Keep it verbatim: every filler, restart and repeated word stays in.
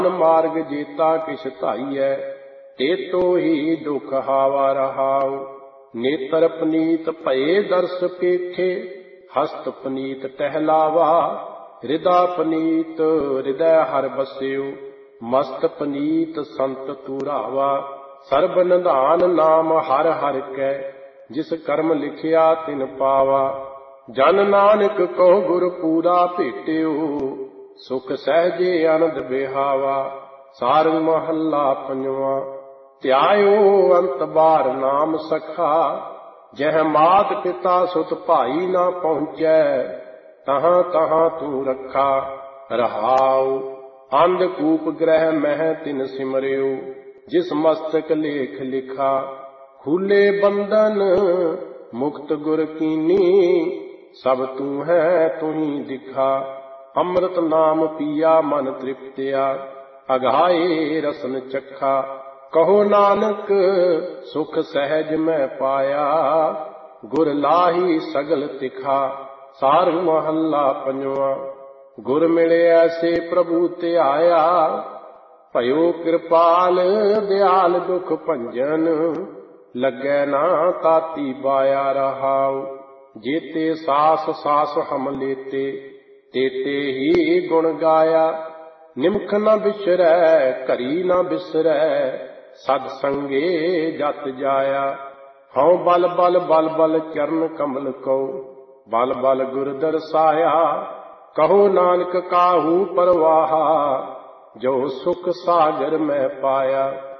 मार्ग जेता किछ धाईऐ तेतो ही दुख हावा रहाओ। नेत्र पनीत भये दर्श पेखे हस्त पनीत टहलावा। हृदय पनीत हृदय हर बस्यो मस्त पनीत संत तूरावा। सर्ब निधान नाम हर हर कै जिस कर्म लिखिया तिन पावा। जन नानक कहो गुर पूरा भेटियो सुख सहजे आनंद बिहावा। सारंग महला पंजवा। ध्यायो अंत बार नाम सखा जह मात पिता सुत भाई ना पहुँचै तहाँ तहाँ तू रखा। रहाओ अंधकूप ग्रह मह तिन सिमरियो जिस मस्तक लेख लिखा। खुले बंधन मुक्त गुर कीनी सब तू है तू ही दिखा। अमृत नाम पिया मन तृप्तिया अघाए रसन चखा। कहो नानक सुख सहज मैं पाया गुर लाही सगल तिखा। सार महला पंजवा। गुर मिले ऐसे प्रभु ते आया भयो कृपाल दयाल दुख भंजन। लगे ना ताती बाया रहाओ। जेते सास सास हम लेते तेते ही गुण गाया। निमख न बिसरै घरी न बिसरै सद संगे जत जाया। हऊँ बल बल बल बल चरण कमल को बल बल गुर दरसाया। कहो नानक काहू परवाहा जो सुख सागर में पाया।